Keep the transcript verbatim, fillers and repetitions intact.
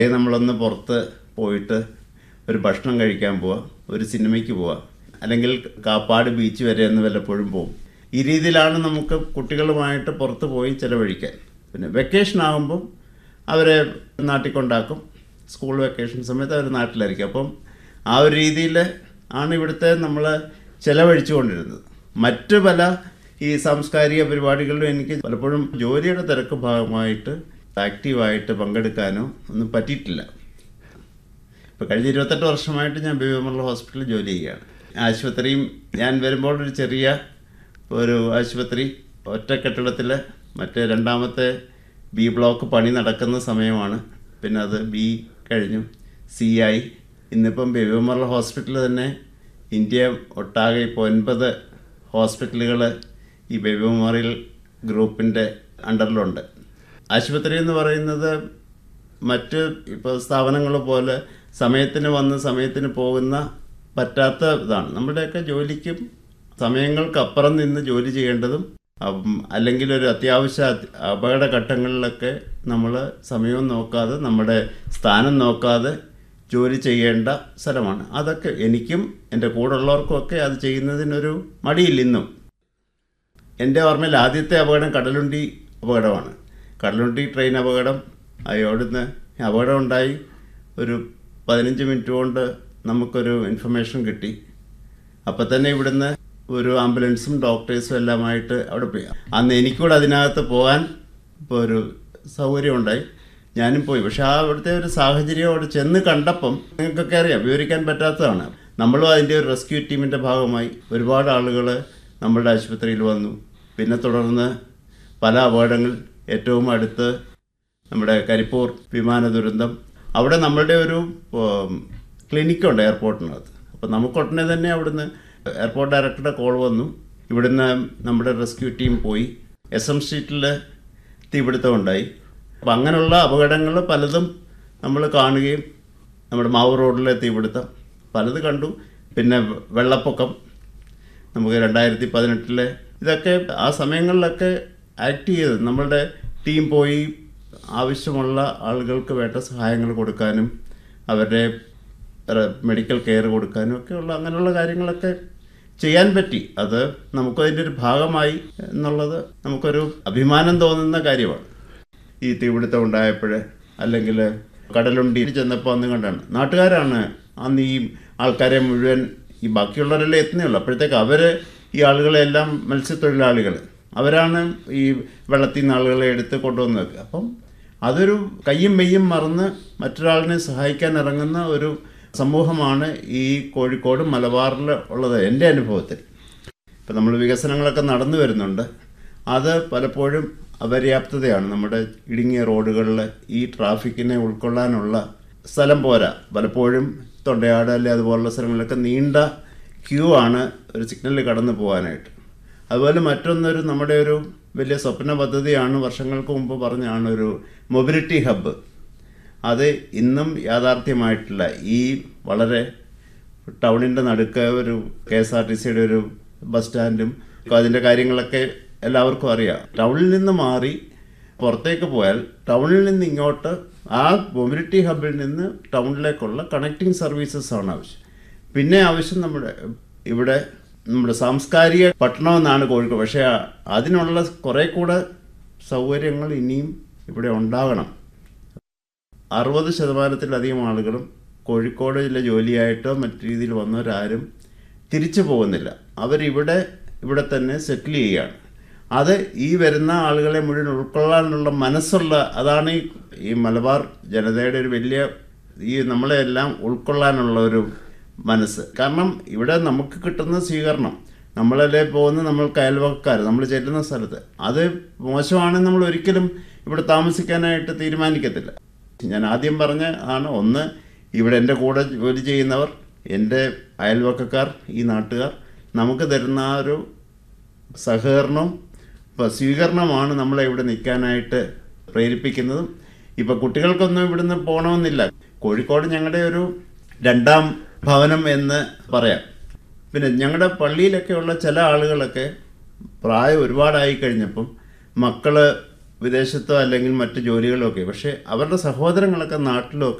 നമ്മളൊന്ന് പുറത്ത് പോയിട്ട് ഒരു ഭക്ഷണം കഴിക്കാൻ പോവാം, ഒരു സിനിമയ്ക്ക് പോവാം, അല്ലെങ്കിൽ കാപ്പാട് ബീച്ച് വരെ ഒന്ന് വല്ലപ്പോഴും പോകും. ഈ രീതിയിലാണ് നമുക്ക് കുട്ടികളുമായിട്ട് പുറത്ത് പോയി ചിലവഴിക്കാൻ. പിന്നെ വെക്കേഷൻ ആകുമ്പം അവരെ നാട്ടിൽ കൊണ്ടാക്കും. സ്കൂൾ വെക്കേഷൻ സമയത്ത് അവർ നാട്ടിലായിരിക്കും. അപ്പം ആ ഒരു രീതിയിൽ ആണ് ഇവിടുത്തെ നമ്മൾ ചിലവഴിച്ചു കൊണ്ടിരുന്നത്. മറ്റ് പല ഈ സാംസ്കാരിക പരിപാടികളിലും എനിക്ക് പലപ്പോഴും ജോലിയുടെ തിരക്ക് ഭാഗമായിട്ട് ആക്റ്റീവായിട്ട് പങ്കെടുക്കാനോ ഒന്നും പറ്റിയിട്ടില്ല. ഇപ്പോൾ കഴിഞ്ഞ ഇരുപത്തെട്ട് വർഷമായിട്ട് ഞാൻ ബേബി മെമ്മോറിയൽ ഹോസ്പിറ്റലിൽ ജോലി ചെയ്യുകയാണ്. ആശുപത്രിയും ഞാൻ വരുമ്പോൾ ഒരു ചെറിയ ഒരു ആശുപത്രി ഒറ്റ കെട്ടിടത്തിൽ മറ്റേ രണ്ടാമത്തെ ബി ബ്ലോക്ക് പണി നടക്കുന്ന സമയമാണ്. പിന്നെ അത് ബി കഴിഞ്ഞു, സി ആയി. ഇന്നിപ്പം ബേബി മെമ്മോറിയൽ ഹോസ്പിറ്റൽ തന്നെ ഇന്ത്യ ഒട്ടാകെ ഇപ്പോൾ ഒൻപത് ഹോസ്പിറ്റലുകൾ ഈ ബേബി മെമ്മോറിയൽ ഗ്രൂപ്പിൻ്റെ അണ്ടറിലുണ്ട്. ആശുപത്രി എന്ന് പറയുന്നത് മറ്റ് ഇപ്പോൾ സ്ഥാപനങ്ങൾ പോലെ സമയത്തിന് വന്ന് സമയത്തിന് പോകുന്ന പറ്റാത്ത ഇതാണ്. നമ്മുടെയൊക്കെ ജോലിക്കും സമയങ്ങൾക്കപ്പുറം നിന്ന് ജോലി ചെയ്യേണ്ടതും അല്ലെങ്കിൽ ഒരു അത്യാവശ്യ അപകടഘട്ടങ്ങളിലൊക്കെ നമ്മൾ സമയവും നോക്കാതെ നമ്മുടെ സ്ഥാനം നോക്കാതെ ജോലി ചെയ്യേണ്ട സ്ഥലമാണ്. അതൊക്കെ എനിക്കും എൻ്റെ കൂടെ ഉള്ളവർക്കുമൊക്കെ അത് ചെയ്യുന്നതിനൊരു മടിയില്ല ഇന്നും. എൻ്റെ ഓർമ്മയിൽ ആദ്യത്തെ അപകടം കടലുണ്ടി അപകടമാണ്. കടലുണ്ടി ട്രെയിൻ അപകടം. അവിടുന്ന് അപകടം ഉണ്ടായി ഒരു പതിനഞ്ച് മിനിറ്റ് കൊണ്ട് നമുക്കൊരു ഇൻഫർമേഷൻ കിട്ടി. അപ്പം തന്നെ ഇവിടുന്ന് ഒരു ആംബുലൻസും ഡോക്ടേഴ്സും എല്ലാമായിട്ട് അവിടെ പോയി. അന്ന് എനിക്കൂടെ അതിനകത്ത് പോകാൻ ഇപ്പോൾ ഒരു സൗകര്യം ഉണ്ടായി. ഞാനും പോയി. പക്ഷെ ആ അവിടുത്തെ ഒരു സാഹചര്യം അവിടെ ചെന്ന് കണ്ടപ്പം നിങ്ങൾക്കൊക്കെ അറിയാം, വിവരിക്കാൻ പറ്റാത്തതാണ്. നമ്മളും അതിൻ്റെ ഒരു റെസ്ക്യൂ ടീമിൻ്റെ ഭാഗമായി ഒരുപാട് ആളുകൾ നമ്മളുടെ ആശുപത്രിയിൽ വന്നു. പിന്നെ തുടർന്ന് പല അപകടങ്ങൾ, ഏറ്റവും അടുത്ത് നമ്മുടെ കരിപ്പൂർ വിമാന ദുരന്തം. അവിടെ നമ്മളുടെ ഒരു ക്ലിനിക്കുണ്ട് എയർപോർട്ടിനകത്ത്. അപ്പോൾ നമുക്ക് ഉടനെ തന്നെ അവിടുന്ന് എയർപോർട്ട് ഡയറക്ടറുടെ കോൾ വന്നു. ഇവിടുന്ന് നമ്മുടെ റെസ്ക്യൂ ടീം പോയി. എസ് എം സ്ട്രീറ്റിൽ തീപിടുത്തം ഉണ്ടായി. അപ്പം അങ്ങനെയുള്ള അപകടങ്ങൾ പലതും നമ്മൾ കാണുകയും, നമ്മുടെ മാവൂർ റോഡിലെ തീപിടുത്തം പലത് കണ്ടു. പിന്നെ വെള്ളപ്പൊക്കം നമുക്ക് രണ്ടായിരത്തി പതിനെട്ടിലെ ഇതൊക്കെ ആ സമയങ്ങളിലൊക്കെ ആക്ട് ചെയ്ത് നമ്മളുടെ ടീം പോയി ആവശ്യമുള്ള ആളുകൾക്ക് വേണ്ട സഹായങ്ങൾ കൊടുക്കാനും അവരുടെ മെഡിക്കൽ കെയർ കൊടുക്കാനും ഒക്കെയുള്ള അങ്ങനെയുള്ള കാര്യങ്ങളൊക്കെ ചെയ്യാൻ പറ്റി. അത് നമുക്കതിൻ്റെ ഒരു ഭാഗമായി എന്നുള്ളത് നമുക്കൊരു അഭിമാനം തോന്നുന്ന കാര്യമാണ്. ഈ തീപിടുത്തം ഉണ്ടായപ്പോൾ അല്ലെങ്കിൽ കടലുണ്ടി ചെന്നപ്പോൾ അന്ന് കണ്ടാണ് നാട്ടുകാരാണ് അന്ന് ഈ ആൾക്കാരെ മുഴുവൻ, ഈ ബാക്കിയുള്ളവരെല്ലാം എത്തുന്നേയുള്ളൂ. അപ്പോഴത്തേക്ക് അവർ ഈ ആളുകളെല്ലാം മത്സ്യത്തൊഴിലാളികൾ അവരാണ് ഈ വെള്ളത്തിൽ നിന്ന് ആളുകളെ എടുത്ത് കൊണ്ടുവന്നത്. അപ്പം അതൊരു കയ്യും മെയ്യും മറന്ന് മറ്റൊരാളിനെ സഹായിക്കാൻ ഇറങ്ങുന്ന ഒരു സമൂഹമാണ് ഈ കോഴിക്കോട് മലബാറിൽ ഉള്ളത് എൻ്റെ അനുഭവത്തിൽ. ഇപ്പം നമ്മൾ വികസനങ്ങളൊക്കെ നടന്നു വരുന്നുണ്ട്. അത് പലപ്പോഴും അപര്യാപ്തതയാണ്. നമ്മുടെ ഇടുങ്ങിയ റോഡുകളിൽ ഈ ട്രാഫിക്കിനെ ഉൾക്കൊള്ളാനുള്ള സ്ഥലം പോരാ. പലപ്പോഴും തൊണ്ടയാട് അല്ലെ അതുപോലുള്ള സ്ഥലങ്ങളിലൊക്കെ നീണ്ട ക്യൂ ആണ് ഒരു സിഗ്നലിൽ കടന്നു പോകാനായിട്ട്. അതുപോലെ മറ്റൊന്നൊരു നമ്മുടെ ഒരു വലിയ സ്വപ്ന പദ്ധതിയാണ്, വർഷങ്ങൾക്ക് മുമ്പ് പറഞ്ഞാണ് ഒരു മൊബിലിറ്റി ഹബ്ബ്. അത് ഇന്നും യാഥാർത്ഥ്യമായിട്ടില്ല. ഈ വളരെ ടൗണിൻ്റെ നടുക്ക് ഒരു കെ എസ് ആർ ടി സിയുടെ ഒരു ബസ് സ്റ്റാൻഡും അതിൻ്റെ കാര്യങ്ങളൊക്കെ എല്ലാവർക്കും അറിയാം. ടൗണിൽ നിന്ന് മാറി പുറത്തേക്ക് പോയാൽ ടൗണിൽ നിന്ന് ഇങ്ങോട്ട് ആ മൊബിലിറ്റി ഹബ്ബിൽ നിന്ന് ടൗണിലേക്കുള്ള കണക്റ്റിംഗ് സർവീസസ് ആണ് ആവശ്യം. പിന്നെ ആവശ്യം നമ്മുടെ ഇവിടെ നമ്മുടെ സാംസ്കാരിക പട്ടണമെന്നാണ് കോഴിക്കോട്. പക്ഷേ അതിനുള്ള കുറേ കൂടെ സൗകര്യങ്ങൾ ഇനിയും ഇവിടെ ഉണ്ടാകണം. അറുപത് ശതമാനത്തിലധികം ആളുകളും കോഴിക്കോട് ജില്ല ജോലിയായിട്ടോ മറ്റു രീതിയിൽ വന്നവരാരും തിരിച്ചു പോകുന്നില്ല. അവരിവിടെ ഇവിടെ തന്നെ സെറ്റിൽ ചെയ്യുകയാണ്. അത് ഈ വരുന്ന ആളുകളെ മുഴുവൻ ഉൾക്കൊള്ളാനുള്ള മനസ്സുള്ള, അതാണ് ഈ ഈ മലബാർ ജനതയുടെ ഒരു വലിയ, ഈ നമ്മളെല്ലാം ഉൾക്കൊള്ളാനുള്ള ഒരു മനസ്സ്. കാരണം ഇവിടെ നമുക്ക് കിട്ടുന്ന സ്വീകരണം, നമ്മളല്ലേ പോകുന്ന നമ്മൾക്ക് അയൽവക്കക്കാർ, നമ്മൾ ചെല്ലുന്ന സ്ഥലത്ത് അത് മോശമാണെന്ന് നമ്മൾ ഒരിക്കലും ഇവിടെ താമസിക്കാനായിട്ട് തീരുമാനിക്കത്തില്ല. ഞാൻ ആദ്യം പറഞ്ഞ ആണ്, ഒന്ന് ഇവിടെ എൻ്റെ കൂടെ ജോലി ചെയ്യുന്നവർ, എൻ്റെ അയൽവക്കക്കാർ, ഈ നാട്ടുകാർ നമുക്ക് തരുന്ന ആ ഒരു സഹകരണവും ഇപ്പോൾ സ്വീകരണമാണ് നമ്മളെ ഇവിടെ നിൽക്കാനായിട്ട് പ്രേരിപ്പിക്കുന്നതും. ഇപ്പോൾ കുട്ടികൾക്കൊന്നും ഇവിടുന്ന് പോകണമെന്നില്ല. കോഴിക്കോട് ഞങ്ങളുടെ ഒരു രണ്ടാം ഭവനം എന്ന് പറയാം. പിന്നെ ഞങ്ങളുടെ പള്ളിയിലൊക്കെയുള്ള ചില ആളുകളൊക്കെ പ്രായം ഒരുപാടായി കഴിഞ്ഞപ്പം മക്കൾ വിദേശത്തോ അല്ലെങ്കിൽ മറ്റ് ജോലികളോ ഒക്കെ. പക്ഷേ അവരുടെ സഹോദരങ്ങളൊക്കെ നാട്ടിലോ